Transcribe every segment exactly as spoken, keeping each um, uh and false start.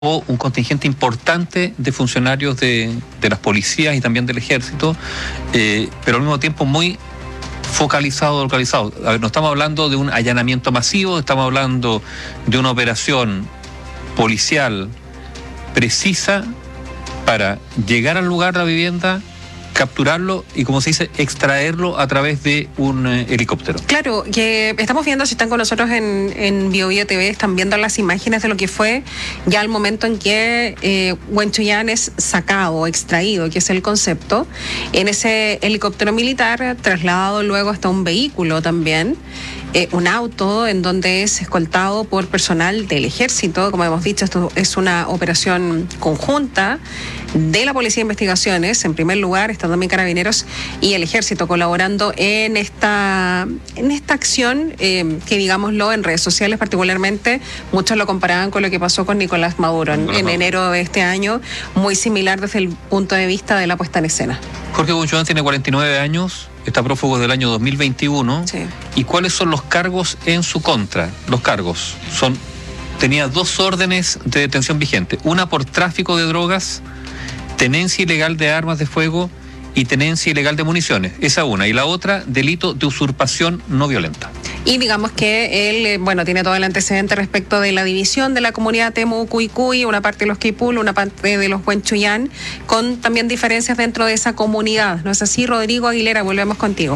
un contingente importante de funcionarios de, de las policías y también del ejército, eh, pero al mismo tiempo muy focalizado, localizado. A ver, no estamos hablando de un allanamiento masivo, estamos hablando de una operación policial precisa para llegar al lugar de la vivienda, capturarlo y, como se dice, extraerlo a través de un eh, helicóptero. Claro, que estamos viendo, si están con nosotros en, en Bio Bio T V, están viendo las imágenes de lo que fue ya el momento en que eh, Huenchullán es sacado, extraído, que es el concepto, en ese helicóptero militar, trasladado luego hasta un vehículo también, eh, un auto en donde es escoltado por personal del ejército. Como hemos dicho, esto es una operación conjunta de la Policía de Investigaciones, en primer lugar, están también Carabineros y el Ejército colaborando en esta, en esta acción, eh, que digámoslo, en redes sociales particularmente, muchos lo comparaban con lo que pasó con Nicolás Maduro en, en enero de este año, muy similar desde el punto de vista de la puesta en escena. Jorge Huenchullán tiene cuarenta y nueve años, está prófugo del año dos mil veintiuno. Sí. ¿Y cuáles son los cargos en su contra? Los cargos son, tenía dos órdenes de detención vigentes, una por tráfico de drogas, tenencia ilegal de armas de fuego y tenencia ilegal de municiones. Esa una. Y la otra, delito de usurpación no violenta. Y digamos que él, bueno, tiene todo el antecedente respecto de la división de la comunidad Temu Cuycuy, una parte de los Quipul, una parte de los Huenchullán, con también diferencias dentro de esa comunidad. ¿No es así, Rodrigo Aguilera? Volvemos contigo.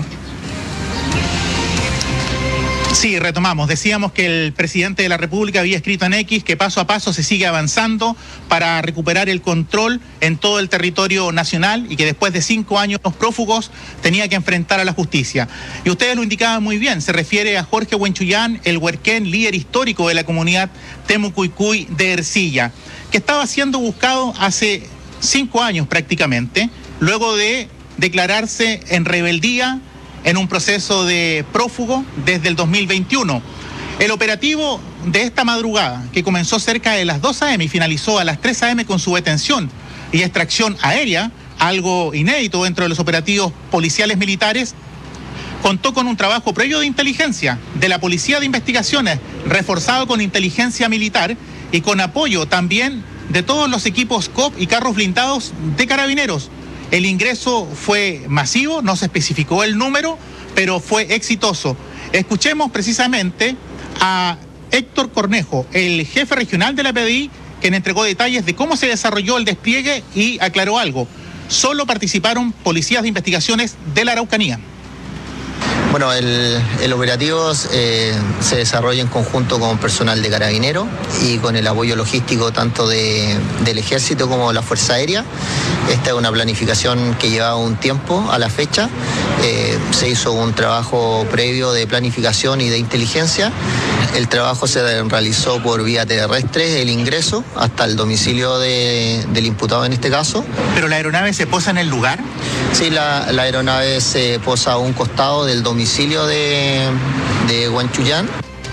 Sí, retomamos. Decíamos que el presidente de la República había escrito en X que paso a paso se sigue avanzando para recuperar el control en todo el territorio nacional y que después de cinco años prófugos tenía que enfrentar a la justicia. Y ustedes lo indicaban muy bien, se refiere a Jorge Huenchullán, el huerquén, líder histórico de la comunidad Temu Cuycuy de Ercilla, que estaba siendo buscado hace cinco años prácticamente, luego de declararse en rebeldía en un proceso de prófugo desde el dos mil veintiuno. El operativo de esta madrugada, que comenzó cerca de las dos a eme y finalizó a las tres a eme con su detención y extracción aérea, algo inédito dentro de los operativos policiales militares, contó con un trabajo previo de inteligencia de la Policía de Investigaciones, reforzado con inteligencia militar y con apoyo también de todos los equipos C O P y carros blindados de Carabineros. El ingreso fue masivo, no se especificó el número, pero fue exitoso. Escuchemos precisamente a Héctor Cornejo, el jefe regional de la P D I, quien entregó detalles de cómo se desarrolló el despliegue y aclaró algo. Solo participaron policías de investigaciones de la Araucanía. Bueno, el, el operativo eh, se desarrolla en conjunto con personal de Carabineros y con el apoyo logístico tanto de, del Ejército como de la Fuerza Aérea. Esta es una planificación que llevaba un tiempo a la fecha. Eh, se hizo un trabajo previo de planificación y de inteligencia. El trabajo se realizó por vía terrestre, el ingreso hasta el domicilio de, del imputado en este caso. ¿Pero la aeronave se posa en el lugar? Sí, la, la aeronave se posa a un costado del domicilio de, de Huenchullán.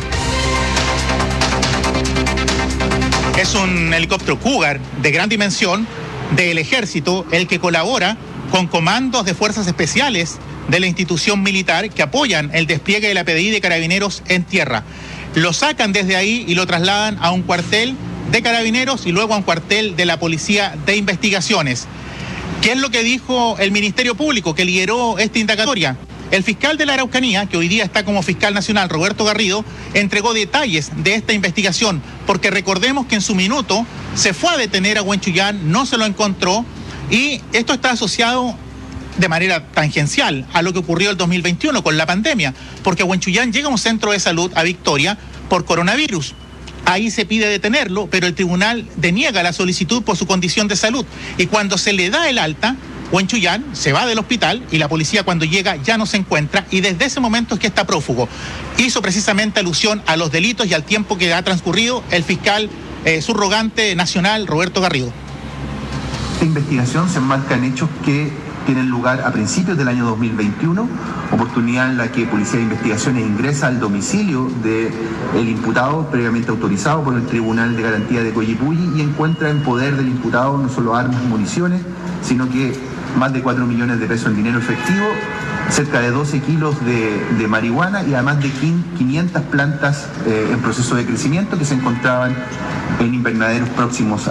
Es un helicóptero Cougar de gran dimensión del Ejército, el que colabora con comandos de fuerzas especiales de la institución militar que apoyan el despliegue de la P D I de Carabineros en tierra. Lo sacan desde ahí y lo trasladan a un cuartel de Carabineros y luego a un cuartel de la Policía de Investigaciones. ¿Qué es lo que dijo el Ministerio Público que lideró esta indagatoria? El fiscal de la Araucanía, que hoy día está como fiscal nacional, Roberto Garrido, entregó detalles de esta investigación, porque recordemos que en su minuto se fue a detener a Huenchullán, no se lo encontró, y esto está asociado de manera tangencial a lo que ocurrió el dos mil veintiuno con la pandemia, porque Huenchullán llega a un centro de salud a Victoria por coronavirus. Ahí se pide detenerlo, pero el tribunal deniega la solicitud por su condición de salud. Y cuando se le da el alta, Huenchullán se va del hospital y la policía cuando llega ya no se encuentra y desde ese momento es que está prófugo. Hizo precisamente alusión a los delitos y al tiempo que ha transcurrido el fiscal eh, subrogante nacional Roberto Garrido. Esta investigación se enmarca en hechos que tienen lugar a principios del año dos mil veintiuno, oportunidad en la que Policía de Investigaciones ingresa al domicilio del imputado previamente autorizado por el Tribunal de Garantía de Coyipulli y encuentra en poder del imputado no solo armas y municiones, sino que más de cuatro millones de pesos en dinero efectivo cerca de doce kilos de, de marihuana y además de quinientas plantas eh, en proceso de crecimiento que se encontraban en invernaderos próximos